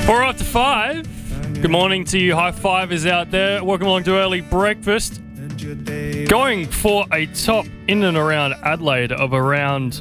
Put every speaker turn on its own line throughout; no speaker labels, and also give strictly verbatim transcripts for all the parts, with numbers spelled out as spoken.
Four after five. Good morning to you high fivers out there. Welcome along to early breakfast. Going for a top in and around Adelaide of around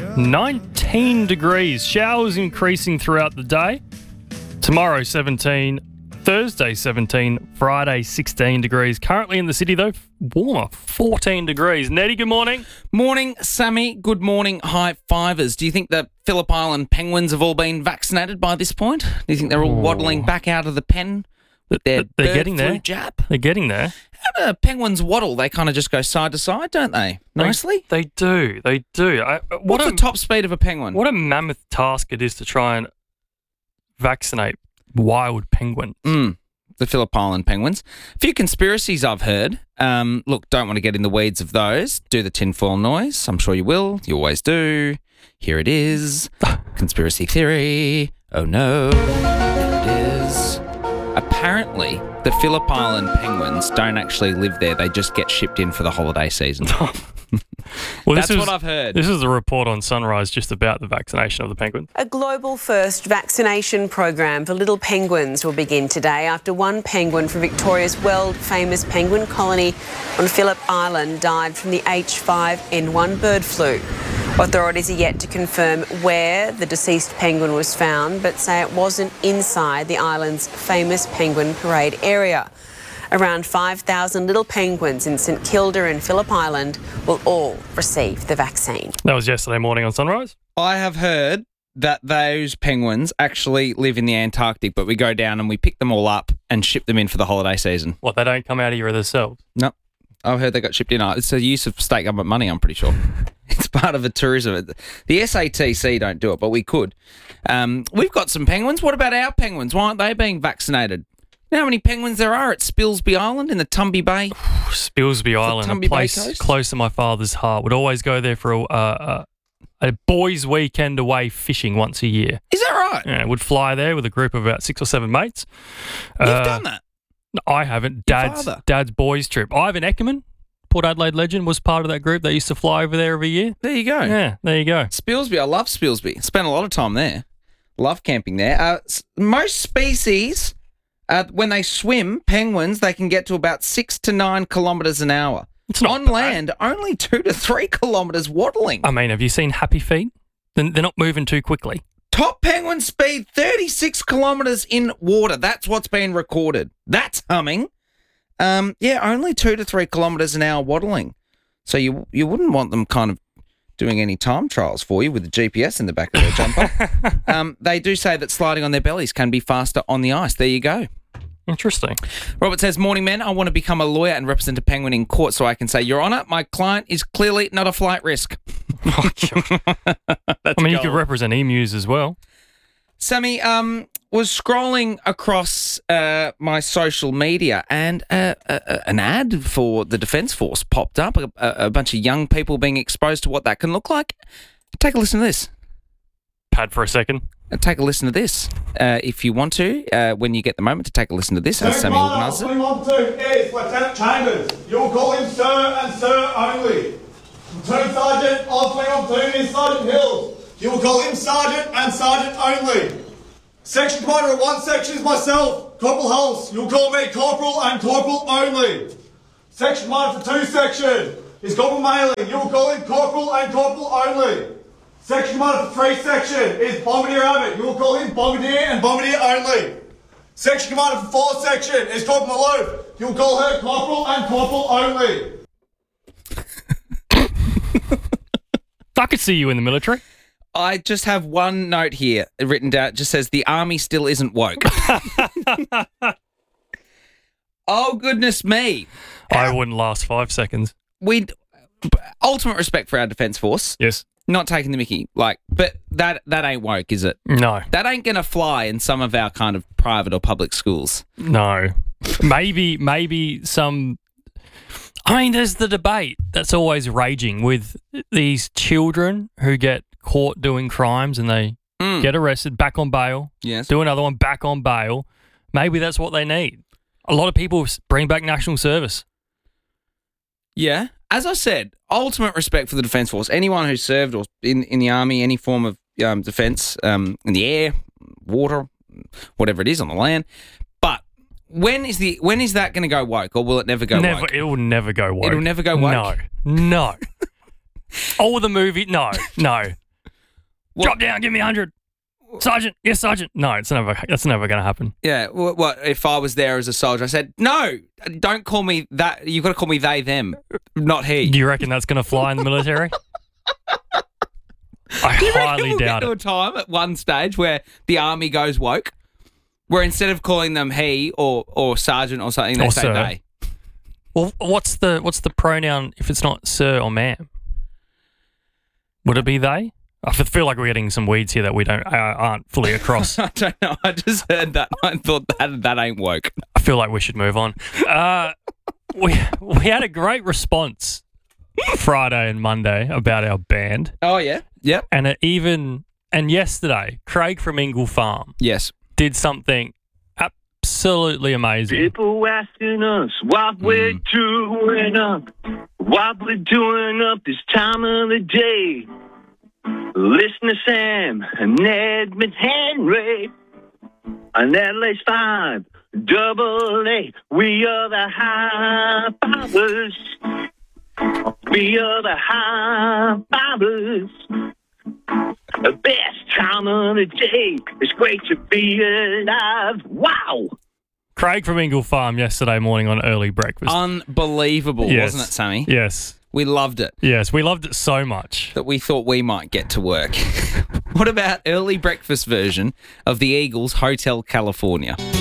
nineteen degrees. Showers increasing throughout the day. Tomorrow seventeen, Thursday seventeen, Friday sixteen degrees. Currently in the city though, warmer, fourteen degrees. Nettie, good morning.
Morning, Sammy. Good morning, high fivers. Do you think the Phillip Island penguins have all been vaccinated by this point? Do you think they're all waddling back out of the pen with their
They're
bird
getting
flu
there.
jab?
They're getting there.
How do penguins waddle? They kind of just go side to side, don't they? Nicely.
They, they do. They do. I, what
What's
a,
the top speed of a penguin?
What a mammoth task it is to try and vaccinate wild penguins.
Mm, the Phillip Island penguins. A few conspiracies I've heard. Um, look, don't want to get in the weeds of those. Do the tinfoil noise. I'm sure you will. You always do. Here it is. Conspiracy theory. Oh no. There it is. Apparently, the Phillip Island penguins don't actually live there. They just get shipped in for the holiday season.
Well,
That's
this is,
what I've heard.
This is a report on Sunrise just about the vaccination of the penguins.
A global first vaccination program for little penguins will begin today after one penguin from Victoria's world-famous penguin colony on Phillip Island died from the H five N one bird flu. Authorities are yet to confirm where the deceased penguin was found, but say it wasn't inside the island's famous penguin parade area. Around five thousand little penguins in St Kilda and Phillip Island will all receive the vaccine.
That was yesterday morning on Sunrise.
I have heard that those penguins actually live in the Antarctic, but we go down and we pick them all up and ship them in for the holiday season.
What, they don't come out here themselves?
No. I've heard they got shipped in. It's a use of state government money, I'm pretty sure. It's part of a tourism. The S A T C don't do it, but we could. Um, we've got some penguins. What about our penguins? Why aren't they being vaccinated? You know how many penguins there are at Spilsby Island in the Tumby Bay?
Spilsby Island,
Tumby
a
Bay
place
coast?
close to my father's heart. Would always go there for a, uh, a boys' weekend away fishing once a year.
Is that right?
Yeah, would fly there with a group of about six or seven mates.
You've
Uh,
done that?
I haven't. Dad's
father?
Dad's boys' trip. Ivan Eckerman, Port Adelaide legend, was part of that group. They used to fly over there every year.
There you go.
Yeah, there you go.
Spilsby, I love Spilsby. Spent a lot of time there. Love camping there. Uh, s- most species, uh, when they swim, penguins, they can get to about six to nine kilometres an hour.
It's not
On
bad.
land, only two to three kilometres waddling.
I mean, have you seen Happy Feet? Then they're not moving too quickly.
Top penguin speed, thirty-six kilometres in water. That's what's been recorded. That's humming. Um, yeah, only two to three kilometres an hour waddling. So you you wouldn't want them kind of doing any time trials for you with the G P S in the back of their jumper. um, they do say that sliding on their bellies can be faster on the ice. There you go.
Interesting.
Robert says, morning, men. I want to become a lawyer and represent a penguin in court so I can say, Your Honour, my client is clearly not a flight risk.
I mean, you could represent emus as well.
Sammy, um, was scrolling across uh, my social media and uh, uh, uh, an ad for the Defence Force popped up, a, a bunch of young people being exposed to what that can look like. Take a listen to this.
Pad for a second.
Uh, Take a listen to this. Uh, if you want to, uh, when you get the moment to take a listen to this, as Sammy organises it.
Platoon two is Lieutenant Chambers. You'll call him Sir and Sir only. Platoon Sergeant of twenty-one Platoon is Sergeant Hills. You will call him Sergeant and Sergeant only. Section Commander of one section is myself, Corporal Hulse. You'll call me Corporal and Corporal only. Section Commander for two section is Corporal Mailing. You will call him Corporal and Corporal only. Section Commander for three section is Bombardier Abbott. You will call him Bombardier and Bombardier only. Section Commander for four section is Corporal Maloof. You will call her Corporal and Corporal only.
I could see you in the military.
I just have one note here written down. It just says, the army still isn't woke. Oh, goodness me.
I wouldn't last five seconds.
We ultimate respect for our Defence Force.
Yes.
Not taking the mickey. Like, but that that ain't woke, is it?
No.
That ain't going to fly in some of our kind of private or public schools.
No. Maybe, maybe some... I mean, there's the debate that's always raging with these children who get caught doing crimes and they
Mm.
get arrested, back on bail,
Yes.
do another one, back on bail. Maybe that's what they need. A lot of people s- bring back national service.
Yeah. As I said, ultimate respect for the Defence Force. Anyone who served or in, in the army, any form of um, defence, um, in the air, water, whatever it is on the land. But when is the when is that going to go woke, or will it never go
Never.
woke?
It will never go woke.
It'll never go woke?
No. No. Oh, the movie? No. No.
What?
Drop down. Give me a hundred. Sergeant. Yes, Sergeant. No, it's never. That's never going to happen.
Yeah. What, what if I was there as a soldier? I said, no, don't call me that. You've got to call me they, them, not he.
Do you reckon that's going to fly in the military? I
Do you reckon
highly
we'll
doubt
get to
it.
a time at one stage where the army goes woke, where instead of calling them he or or sergeant or something, they
Or
say
sir.
they.
Well, what's the what's the pronoun if it's not sir or ma'am? Would it be they? I f- feel like we're getting some weeds here that we don't uh, aren't fully across.
I don't know. I just heard that. I thought that that ain't woke.
I feel like we should move on. Uh, we we had a great response Friday and Monday about our band,
Oh yeah. Yep.
and it even and yesterday, Craig from Ingle Farm
Yes.
did something absolutely amazing.
People asking us what we're doing up, what we're doing up this time of the day. Listen to Sam and Edmund Henry on L H five, double A. We are the high fivers. We are the high fivers. The best time of the day. It's great to be alive. Wow.
Craig from Ingle Farm yesterday morning on early breakfast.
Unbelievable,
Yes.
wasn't it, Sammy?
Yes.
We loved it.
Yes, we loved it so much.
That we thought we might get to work. What about early breakfast version of the Eagles Hotel California?